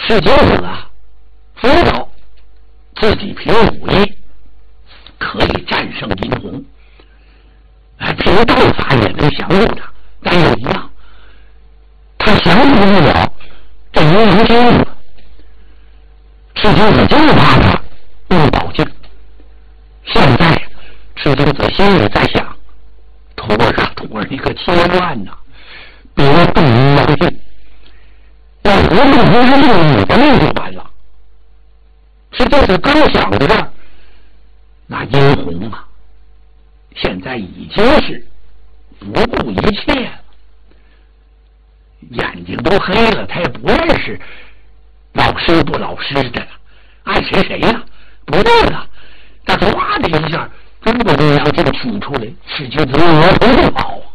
赤精子啊，知道自己凭武艺可以战胜殷红，凭道法也能降服他，但有一样，他降服不了这殷红精子。赤精子就怕他用宝镜。现在赤精子心里在想，徒儿你可千万呐，别动阴阳镜，要活命不是用你的命就完了。赤精子刚想到这儿，那殷红啊，现在已经是不顾一切了，眼睛都黑了，他也不认识老师不老师的了，爱谁谁呀，不对了。但是哇的一下，中国阴阳镜取出来，赤精子额头就跑啊！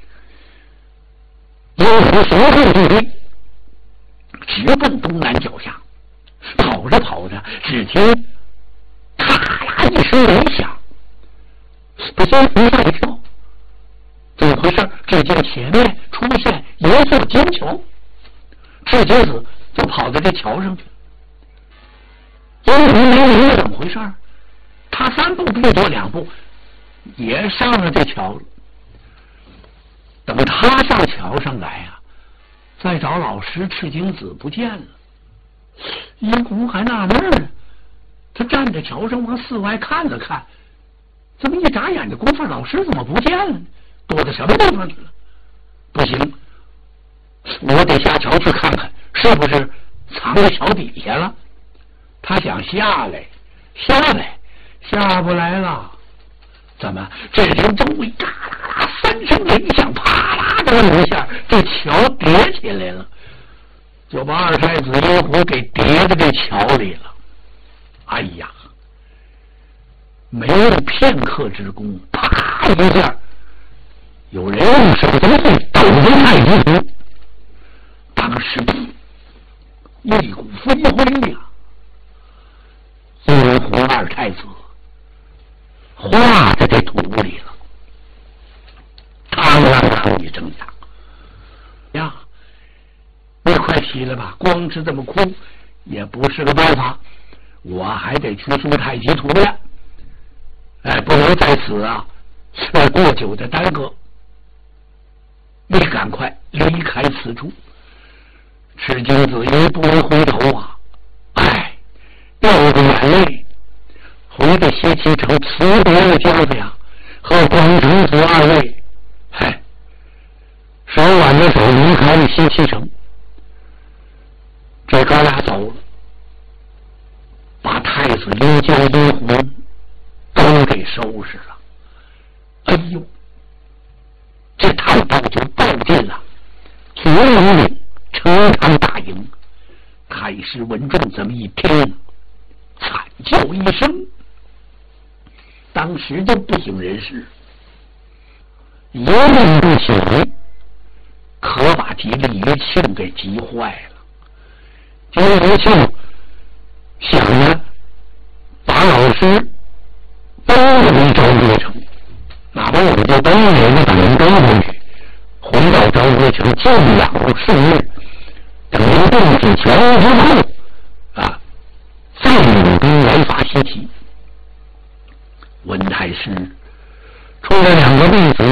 殷红随后就追，直奔东南脚下。跑着跑着，只听咔啦一声雷响，把殷红吓一跳。怎么回事？只见前面出现一座金桥，赤精子就跑到这桥上去。殷红没明白怎么回事，他3步并作2步，也上了这桥了。等他上桥上来啊，再找老师赤精子不见了。殷红还纳闷呢，他站在桥上往四外看了看，这么一眨眼的功夫，老师怎么不见了呢？躲到什么地方去了？不行，我得下桥去看看，是不是藏在桥底下了？他想下来，下不来了。怎么？只听周围嘎啦啦3声雷响，啪啦的一下，这桥叠起来了，就把二太子殷红给叠在这桥里了。哎呀，没有片刻之功，啪一下，有人用手中剑抖着太极图，当时一股风挥呀，殷红二太子化在这土里了。嘡啷啷一声响，呀，你快起来吧，光是这么哭也不是个办法，我还得去书太极图呀。不能在此啊过久的耽搁，你赶快离开此处。赤精子一不能回头啊，掉着眼泪回到西岐城辞别了家子呀，和广成子2位手挽着手离开了西岐城。这哥俩走了，把太子幽江殷红都给收拾了。哎呦，这趟报就报进了左龙岭城场大营。太师文仲这么一听，惨叫一声，当时就不省人事，一命不起来，可把吉利余庆给急坏了。吉利余庆想着把老师都回昭归城，哪怕我就帮人把人背回去，回到昭归城静养数日，等人动起全无之后再领兵来伐西岐。文太师冲着2个弟子